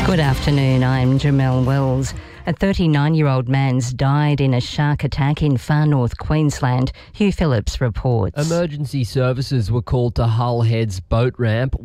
Good afternoon, I'm Jamelle Wells. A 39-year-old man's died in a shark attack in far north Queensland. Hugh Phillips reports. Emergency services were called to Hull Head's boat ramp,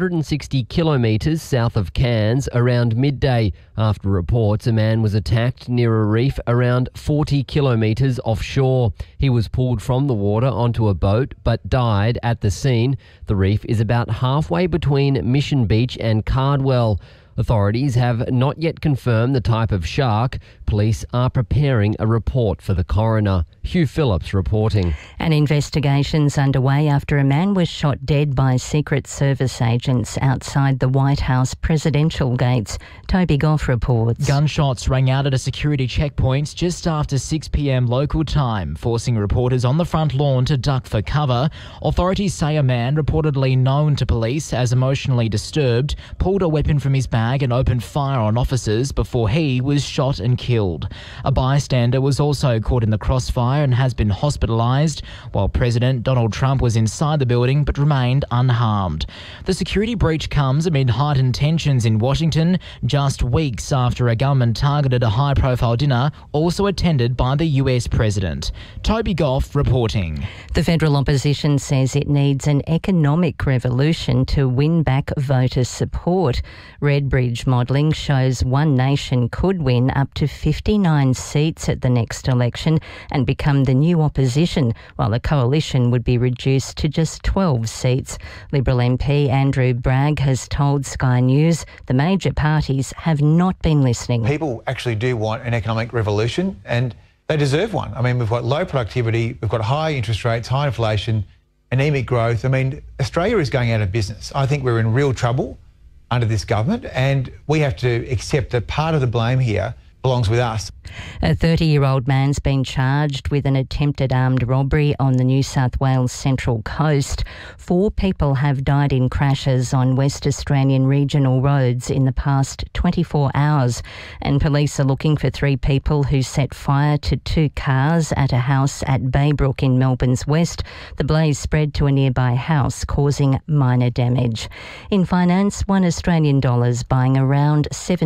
160 kilometres south of Cairns, around midday. After reports, a man was attacked near a reef around 40 kilometres offshore. He was pulled from the water onto a boat but died at the scene. The reef is about halfway between Mission Beach and Cardwell. Authorities have not yet confirmed the type of shark. Police are preparing a report for the coroner. Hugh Phillips reporting. An investigation's underway after a man was shot dead by Secret Service agents outside the White House presidential gates. Toby Goff reports. Gunshots rang out at a security checkpoint just after 6 p.m. local time, forcing reporters on the front lawn to duck for cover. Authorities say a man, reportedly known to police as emotionally disturbed, pulled a weapon from his bag and opened fire on officers before he was shot and killed. A bystander was also caught in the crossfire and has been hospitalised, while President Donald Trump was inside the building but remained unharmed. The security breach comes amid heightened tensions in Washington, just weeks after a gunman targeted a high-profile dinner also attended by the US President. Toby Goff reporting. The federal opposition says it needs an economic revolution to win back voter support. Redbridge modelling shows One Nation could win up to 59 seats at the next election and become the new opposition, while the coalition would be reduced to just 12 seats. Liberal MP Andrew Bragg has told Sky News the major parties have not been listening. People actually do want an economic revolution and they deserve one. I mean, we've got low productivity, we've got high interest rates, high inflation, anemic growth. I mean, Australia is going out of business. I think we're in real trouble under this government, and we have to accept that part of the blame here belongs with us. A 30-year-old man's been charged with an attempted armed robbery on the New South Wales Central Coast. 4 people have died in crashes on West Australian regional roads in the past 24 hours, and police are looking for 3 people who set fire to 2 cars at a house at Baybrook in Melbourne's west. The blaze spread to a nearby house, causing minor damage. In finance, $1 Australian buying around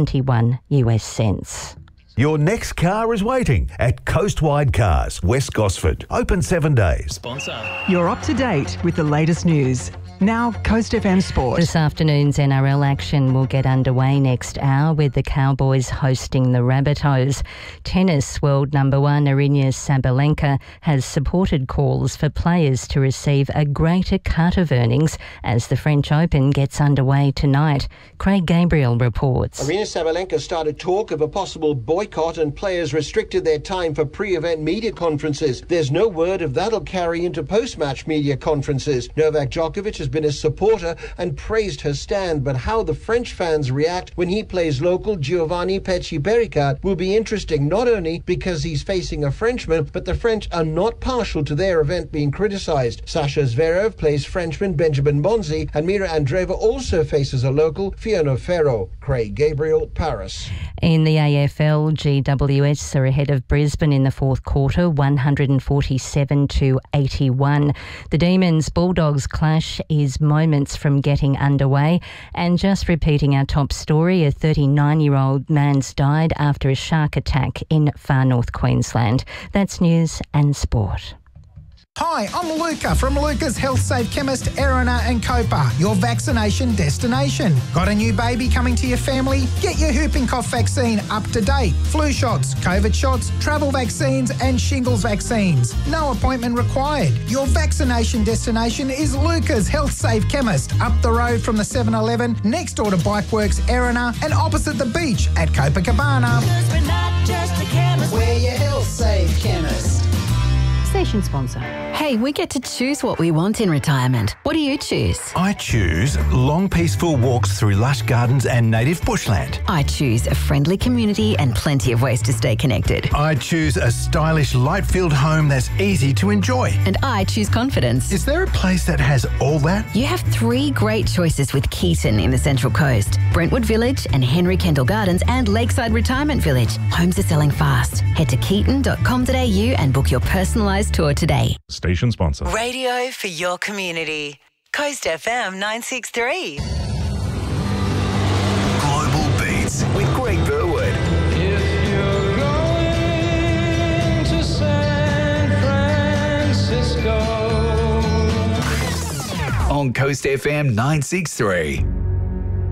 71 US cents. Your next car is waiting at Coastwide Cars, West Gosford. Open 7 days. Sponsor. You're up to date with the latest news. Now, Coast FM Sport. This afternoon's NRL action will get underway next hour with the Cowboys hosting the Rabbitohs. Tennis world number 1 Aryna Sabalenka has supported calls for players to receive a greater cut of earnings as the French Open gets underway tonight. Craig Gabriel reports. Aryna Sabalenka started talk of a possible boycott and players restricted their time for pre-event media conferences. There's no word if that'll carry into post-match media conferences. Novak Djokovic has been a supporter and praised her stand, but how the French fans react when he plays local Giovanni Pesci-Bericat will be interesting, not only because he's facing a Frenchman, but the French are not partial to their event being criticised. Sasha Zverev plays Frenchman Benjamin Bonzi, and Mira Andreeva also faces a local Fiona Ferro. Craig Gabriel, Paris. In the AFL, GWS are ahead of Brisbane in the fourth quarter, 147-81. The Demons-Bulldogs clash is moments from getting underway. And just repeating our top story, a 39-year-old man's died after a shark attack in far north Queensland. That's news and sport. Hi, I'm Luca from Luca's Health Safe Chemist, Erina and Copa, your vaccination destination. Got a new baby coming to your family? Get your whooping cough vaccine up to date. Flu shots, COVID shots, travel vaccines and shingles vaccines. No appointment required. Your vaccination destination is Luca's Health Safe Chemist, up the road from the 7-Eleven, next door to Bikeworks, Erina, and opposite the beach at Copacabana. Because we're not just a chemist, we're your Health Safe Chemist. Station sponsor. Hey, we get to choose what we want in retirement. What do you choose? I choose long, peaceful walks through lush gardens and native bushland. I choose a friendly community and plenty of ways to stay connected. I choose a stylish, light-filled home that's easy to enjoy. And I choose confidence. Is there a place that has all that? You have 3 great choices with Keaton in the Central Coast. Brentwood Village and Henry Kendall Gardens and Lakeside Retirement Village. Homes are selling fast. Head to keaton.com.au and book your personalised tour today. Station sponsor. Radio for your community. Coast FM 963. Global Beats on Coast FM 963.